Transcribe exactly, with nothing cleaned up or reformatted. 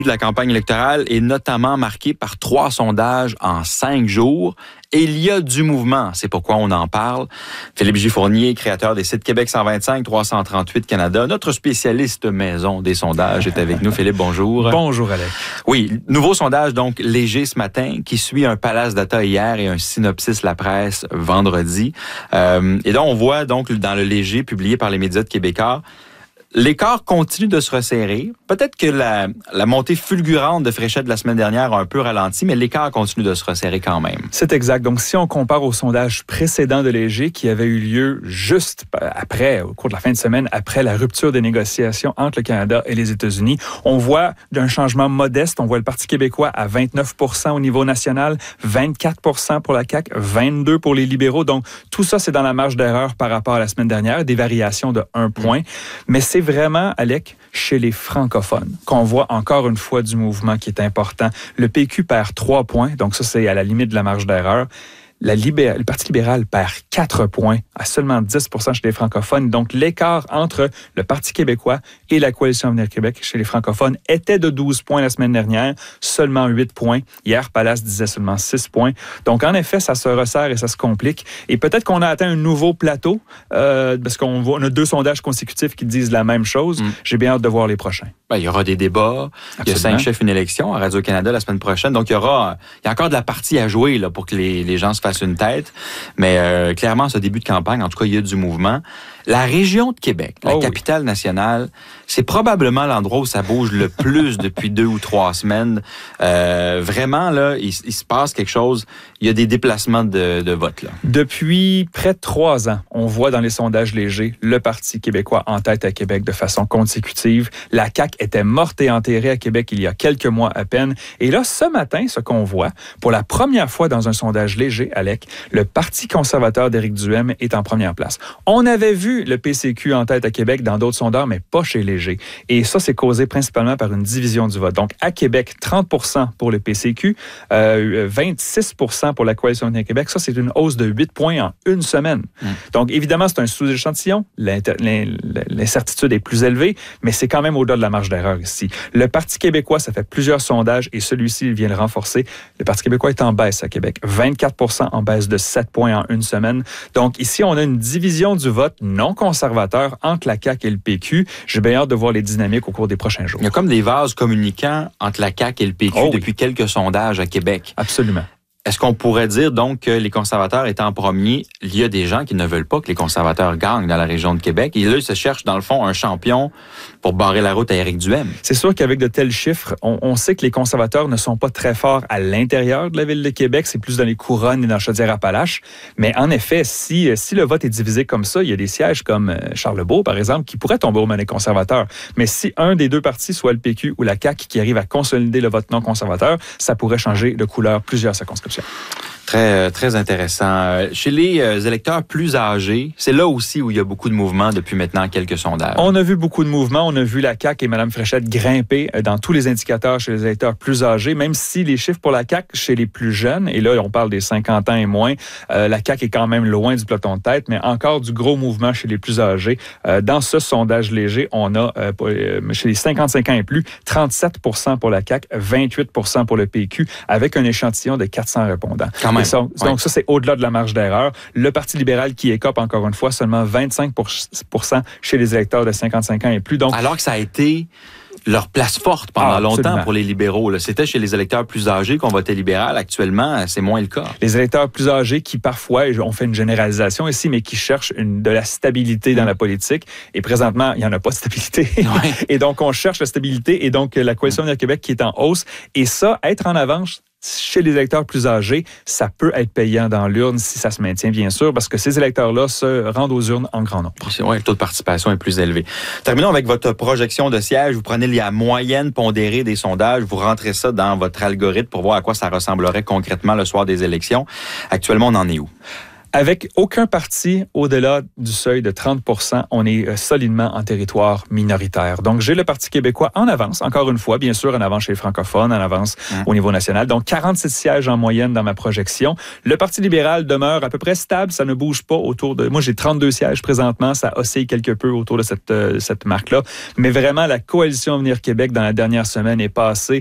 de la campagne électorale est notamment marqué par trois sondages en cinq jours. Et il y a du mouvement, c'est pourquoi on en parle. Philippe J. Fournier, créateur des sites Québec cent vingt-cinq, trois cent trente-huit Canada, notre spécialiste maison des sondages est avec nous. Philippe, bonjour. Bonjour, Alex. Oui, nouveau sondage donc léger ce matin qui suit un Palace Data hier et un Synopsis La Presse vendredi. Euh, et là, on voit donc dans le léger publié par les médias de Québécois, l'écart continue de se resserrer. Peut-être que la, la montée fulgurante de Fréchette de la semaine dernière a un peu ralenti, mais l'écart continue de se resserrer quand même. C'est exact. Donc, si on compare au sondage précédent de Léger qui avait eu lieu juste après, au cours de la fin de semaine, après la rupture des négociations entre le Canada et les États-Unis, on voit un changement modeste. On voit le Parti québécois à vingt-neuf pour cent au niveau national, vingt-quatre pour cent pour la C A Q, vingt-deux pour les libéraux. Donc, tout ça, c'est dans la marge d'erreur par rapport à la semaine dernière, des variations de un point. Mais c'est vraiment, Alec, chez les francophones, qu'on voit encore une fois du mouvement qui est important. Le P Q perd trois points, donc ça, c'est à la limite de la marge d'erreur. La libé- le Parti libéral perd quatre points à seulement dix pour cent chez les francophones. Donc, l'écart entre le Parti québécois et la Coalition Avenir Québec chez les francophones était de douze points la semaine dernière, seulement huit points. Hier, Palace disait seulement six points. Donc, en effet, ça se resserre et ça se complique. Et peut-être qu'on a atteint un nouveau plateau, euh, parce qu'on voit, on a deux sondages consécutifs qui disent la même chose. Mm. J'ai bien hâte de voir les prochains. Ben, il y aura des débats. Absolument. Il y a cinq chefs, une élection à Radio-Canada la semaine prochaine. Donc, il y aura, il y a encore de la partie à jouer là, pour que les, les gens se fassent une tête. Mais euh, clairement, ce début de campagne, en tout cas, il y a du mouvement. La région de Québec, la oh capitale oui. nationale, c'est probablement l'endroit où ça bouge le plus depuis deux ou trois semaines. Euh, vraiment, là, il, il se passe quelque chose. Il y a des déplacements de, de vote, là. Depuis près de trois ans, on voit dans les sondages légers le Parti québécois en tête à Québec de façon consécutive. La C A Q était morte et enterrée à Québec il y a quelques mois à peine. Et là, ce matin, ce qu'on voit, pour la première fois dans un sondage léger, Alec, le Parti conservateur d'Éric Duhaime est en première place. On avait vu le P C Q en tête à Québec dans d'autres sondages, mais pas chez Léger. Et ça, c'est causé principalement par une division du vote. Donc, à Québec, trente pour cent pour le P C Q, euh, vingt-six pour cent pour la Coalition Avenir Québec. Ça, c'est une hausse de huit points en une semaine. Mmh. Donc, évidemment, c'est un sous-échantillon. L'incertitude est plus élevée, mais c'est quand même au-delà de la marge d'erreur ici. Le Parti québécois, ça fait plusieurs sondages et celui-ci il vient le renforcer. Le Parti québécois est en baisse à Québec. vingt-quatre pour cent en baisse de sept points en une semaine. Donc, ici, on a une division du vote non conservateur entre la C A Q et le P Q. J'ai bien hâte de voir les dynamiques au cours des prochains jours. Il y a comme des vases communicants entre la C A Q et le P Q oh, depuis oui. quelques sondages à Québec. Absolument. Est-ce qu'on pourrait dire donc que les conservateurs étant en premier, il y a des gens qui ne veulent pas que les conservateurs gagnent dans la région de Québec et là, ils se cherchent dans le fond un champion pour barrer la route à Éric Duhaime? C'est sûr qu'avec de tels chiffres, on, on sait que les conservateurs ne sont pas très forts à l'intérieur de la ville de Québec, c'est plus dans les couronnes et dans Chaudière-Appalaches. Mais en effet, si, si le vote est divisé comme ça, il y a des sièges comme Charlebourg, par exemple, qui pourraient tomber aux mains des conservateurs. Mais si un des deux partis, soit le P Q ou la C A Q, qui arrive à consolider le vote non conservateur, ça pourrait changer de couleur plusieurs circonscriptions. Très, très intéressant. Chez les électeurs plus âgés, c'est là aussi où il y a beaucoup de mouvements depuis maintenant quelques sondages. On a vu beaucoup de mouvements. On a vu la C A Q et Mme Fréchette grimper dans tous les indicateurs chez les électeurs plus âgés, même si les chiffres pour la C A Q chez les plus jeunes, et là, on parle des cinquante ans et moins, euh, la C A Q est quand même loin du peloton de tête, mais encore du gros mouvement chez les plus âgés. Euh, dans ce sondage léger, on a, euh, chez les cinquante-cinq ans et plus, trente-sept pour cent pour la C A Q, vingt-huit pour cent pour le P Q, avec un échantillon de quatre cents répondants. Quand même. Ça, donc, ouais. ça, c'est au-delà de la marge d'erreur. Le Parti libéral qui écope, encore une fois, seulement vingt-cinq pour cent chez les électeurs de cinquante-cinq ans et plus. Donc, alors que ça a été leur place forte pendant ah, longtemps pour les libéraux. Là. C'était chez les électeurs plus âgés qu'on votait libéral. Actuellement, c'est moins le cas. Les électeurs plus âgés qui, parfois, on fait une généralisation ici, mais qui cherchent une, de la stabilité dans la politique. Et présentement, il n'y en a pas de stabilité. Ouais. Et donc, on cherche la stabilité. Et donc, la Coalition Avenir Québec qui est en hausse. Et ça, être en avance chez les électeurs plus âgés, ça peut être payant dans l'urne si ça se maintient, bien sûr, parce que ces électeurs-là se rendent aux urnes en grand nombre. Oui, le taux de participation est plus élevé. Terminons avec votre projection de siège. Vous prenez la moyenne pondérée des sondages, vous rentrez ça dans votre algorithme pour voir à quoi ça ressemblerait concrètement le soir des élections. Actuellement, on en est où? Avec aucun parti au-delà du seuil de trente pour cent, on est solidement en territoire minoritaire. Donc, j'ai le Parti québécois en avance, encore une fois, bien sûr, en avance chez les francophones, en avance mmh. au niveau national. Donc, quarante-sept sièges en moyenne dans ma projection. Le Parti libéral demeure à peu près stable, ça ne bouge pas autour de... Moi, j'ai trente-deux sièges présentement, ça oscille quelque peu autour de cette, euh, cette marque-là. Mais vraiment, la coalition Avenir Québec, dans la dernière semaine, est passée